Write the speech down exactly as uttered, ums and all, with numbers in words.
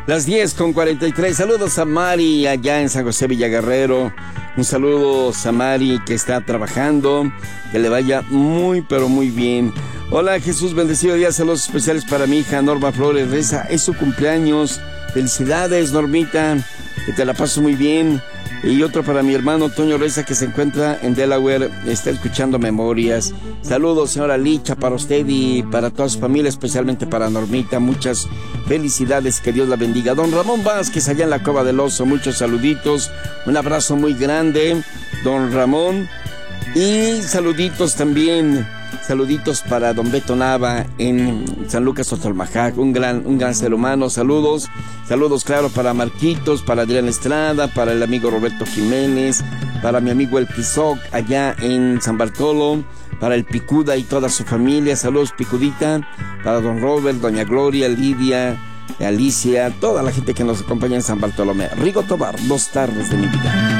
Las diez con cuarenta y tres. Saludos a Mari allá en San José Villaguerrero. Un saludo a Mari que está trabajando. Que le vaya muy pero muy bien. Hola Jesús, bendecido día. Saludos especiales para mi hija Norma Flores Reza. Es su cumpleaños. Felicidades, Normita. Que te la paso muy bien. Y otro para mi hermano Toño Reza, que se encuentra en Delaware, está escuchando Memorias. Saludos, señora Licha, para usted y para toda su familia, especialmente para Normita. Muchas felicidades, que Dios la bendiga. Don Ramón Vázquez, allá en la Cueva del Oso, muchos saluditos. Un abrazo muy grande, don Ramón. Y saluditos también, saluditos para don Beto Nava en San Lucas Otalmajac, un gran, un gran ser humano. Saludos, saludos claro para Marquitos, para Adrián Estrada, para el amigo Roberto Jiménez, para mi amigo El Pizoc allá en San Bartolo, para el Picuda y toda su familia. Saludos, Picudita, para don Robert, doña Gloria, Lidia, Alicia, toda la gente que nos acompaña en San Bartolomé. Rigo Tobar, Dos tardes de mi vida.